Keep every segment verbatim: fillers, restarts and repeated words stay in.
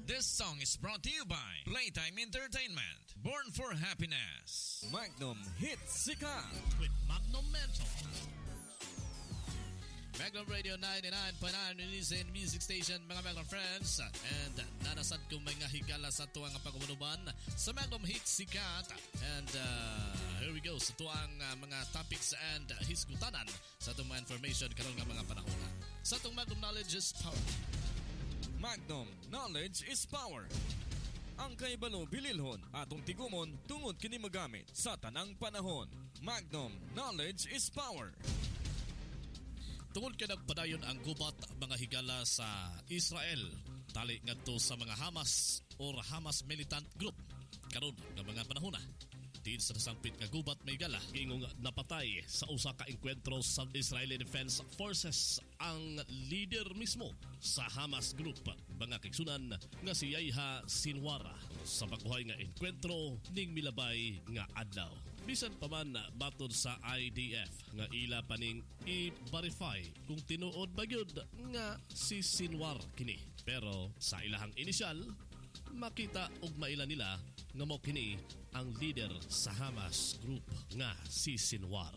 This song is brought to you by Playtime Entertainment. Born for Happiness. Magnum Hit Sikat with Magnum Mental. Magnum Radio ninety-nine point nine Unison Music Station, mga Magnum friends. And nanasad ko mga higala sa tuwang pagumunuban sa Magnum Hit Sikat. And uh, here we go sa tuwang uh, mga topics and uh, hisgutanan sa itong mga information karon nga mga panahon. Sa itong Magnum Knowledge is Power. Magnum Knowledge is Power. Ang kaibalo bililhon atong tigumon tungod kini magamit sa tanang panahon. Magnum Knowledge is Power. Tungod kay nagpadayon ang gubat mga higala sa Israel tali ngadto sa mga Hamas or Hamas militant group karon nga mga panahon na. Din sa nasangpit nga gubat may higala ingong napatay sa usa ka engkwentro sa Israeli Defense Forces ang leader mismo sa Hamas group mga kaigsunan nga si Yahya Sinwar sa pagbuhay nga engkwentro ning milabay nga adlaw. Bisan pa man batod sa I D F nga ila paning i-verify kung tinuod ba gyud nga si Sinwar kini. Pero sa ilahang inisyal makita ug maila nila nga mo kini ang leader sa Hamas group nga si Sinwar.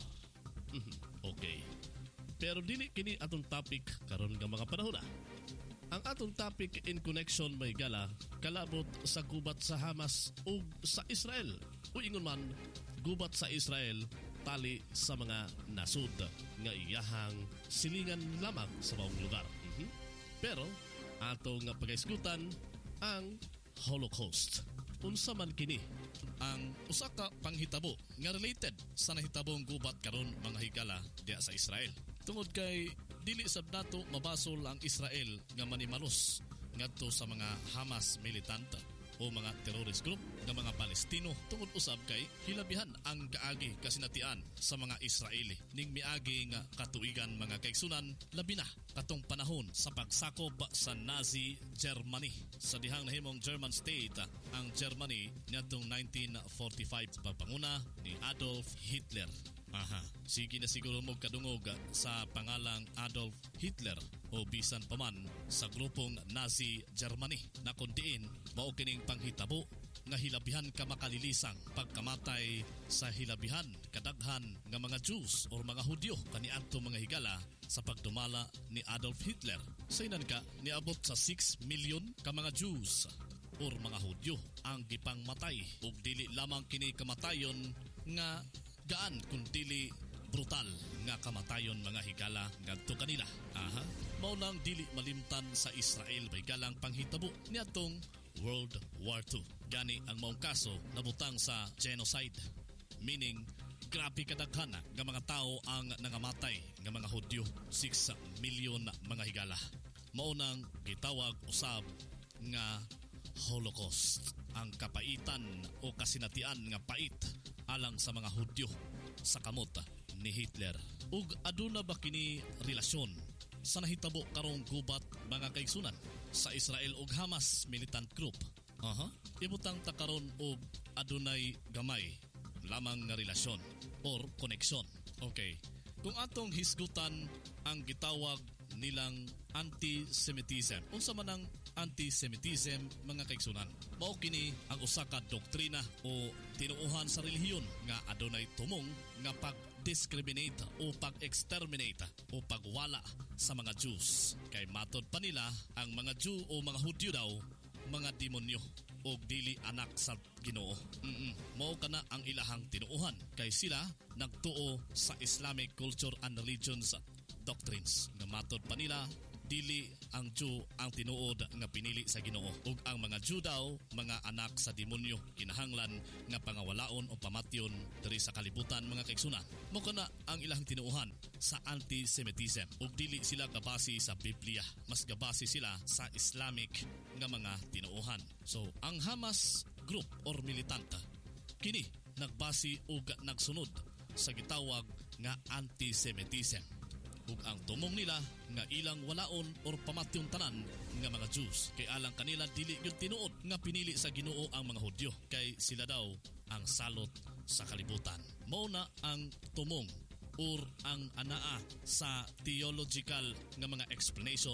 Okay. Pero dili kini atong topic karon nga mga panahon na. Ang atong topic in connection may gala kalabot sa gubat sa Hamas ug sa Israel. O ingon man gubat sa Israel tali sa mga nasud nga iyahang silingan lamang sa bawang lugar. Mm-hmm. Pero ato nga pagaisgutan ang Holocaust. Unsa man kini ang usa ka panghitabo nga related sa nahitabong gubat karon mga higala diya sa Israel. Tungod kay dili sab nato mabasol ang Israel nga manimalos ngadto sa mga Hamas militant o mga terrorist group ng mga Palestino tungod usab kay hilabihan ang kaagi kasinatian sa mga Israeli ning miagi nga katuigan mga kaigsunan labi na katong panahon sa pagsakop sa Nazi Germany. Sa dihang nahimong German state ang Germany niadtong nineteen forty-five sa pagpanguna ni Adolf Hitler. Aha, sige na siguro mo kadungog sa pangalang Adolf Hitler o bisan pa man sa grupong Nazi Germany na kundiin mao kining panghitabo nga hilabihan ka makalilisang pagkamatay sa hilabihan kadaghan nga mga Jews o mga Hudyo kaniadto mga higala sa pagdumala ni Adolf Hitler. Sa inan ka niabot sa six million ka mga Jews o mga Hudyo ang gipangmatay ug dili lamang kini kamatayon nga gaan kung dili brutal nga kamatayon mga higala ngadto kanila. Aha, mao nang dili malimtan sa Israel may galang panghitabo niadtong World War Two. Gani ang maong kaso nabutang sa genocide, meaning grabe kadaghan nga mga tao ang nangamatay nga mga Hudyo, six million mga higala. Mao nang gitawag usab nga Holocaust, ang kapaitan o kasinatian nga pait alang sa mga Hudyo sa kamot ni Hitler. Ug aduna ba kini relasyon sa nahitabo karong gubat mga kaigsunan sa Israel ug Hamas militant group? Aha, ibutang ta karon og adunay gamay lamang nga relasyon or connection. Okay, kung atong hisgutan ang gitawag nilang anti-Semitism. Unsa man ang anti-Semitism mga kaigsunan? Mao kini ang usa ka doktrina o tinuuhan sa relihiyon nga adunay tumong nga pag-discriminate o pag-exterminate o pagwala sa mga Jews. Kay matod pa nila ang mga Jew o mga Hudyo daw mga demonyo o dili anak sa Ginoo. Mm-mm. Mao kana ang ilahang tinuuhan kay sila nagtuo sa Islamic culture and religions doctrines nga matod pa nila dili ang Jew ang tinuod nga pinili sa Ginoo ug ang mga Jew daw mga anak sa demonyo kinahanglan nga pangawalaon o pamatyon diri sa kalibutan mga kaigsunan. Mao kana ang ilang tinuuhan sa anti-Semitism ug dili sila gabasi sa Biblia, mas gabasi sila sa Islamic nga mga tinuuhan. So ang Hamas group or militanta kini nagbasi ug nagsunod sa gitawag nga anti-Semitism. Ug ang tumong nila nga ilang walaon or pamatyon tanan nga mga Jews kay alang kanila dili gyud tinuod nga pinili sa Ginoo ang mga Hudyo kay sila daw ang salot sa kalibutan. Mao na ang tumong or ang anaa sa theological nga mga explanation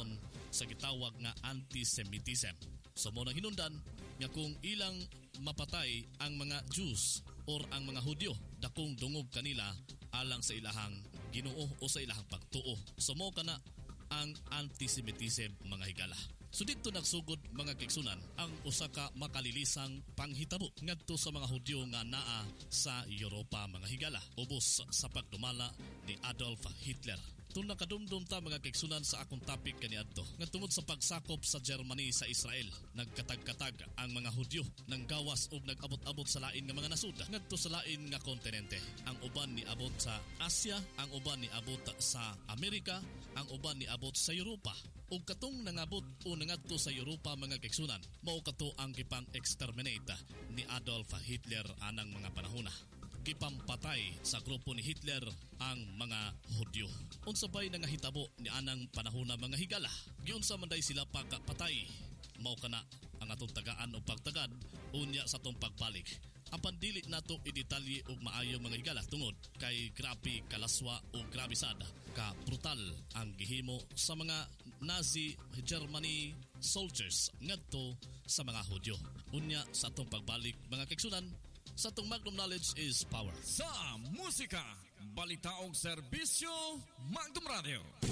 sa gitawag nga antisemitism. So mo nang hinundan nga kung ilang mapatay ang mga Jews or ang mga Hudyo, dakong dungog kanila alang sa ilahang Ginoo o sa ilahang pagtuo. So mo kana ang antisemitism mga higala. So dito nagsugod mga kigsunan ang usa ka makalilisang panghitabo ngadto sa mga Hudyo nga naa sa Europa mga higala ubos sa pagdumala ni Adolf Hitler. Tun nakadumdum ta mga kigsunan sa akong topic kaniadto nga tungod sa pagsakop sa Germany sa Israel, nagkatag-katag ang mga Hudyo nang gawas ug nag-abot-abot sa lain nga mga nasud ngadto sa lain nga kontinente. Ang uban ni abot sa Asia, ang uban ni abot sa Amerika, ang uban ni abot sa Europa. Ug katong nangabot o nangadto sa Europa mga kigsunan, mao kato ang gipang-exterminate ni Adolf Hitler anang mga panahona. Gipampatay sa grupo ni Hitler ang mga Hudyo. Unsa bay nangahitabo ni anang panahona mga higala? Giunsa man day sila pagpatay? Mao kana ang atong tagaan o pagtagad unya sa atong pagbalik. Apan dili nato idetalye og maayo mga higala tungod kay grabe kalaswa o grabe sada ka brutal ang gihimo sa mga Nazi Germany soldiers ngadto sa mga Hudyo. Unya sa atong pagbalik mga kigsunan, sa atong Magnum Knowledge is Power. Sa musika, balita og serbisyo, Magnum Radio.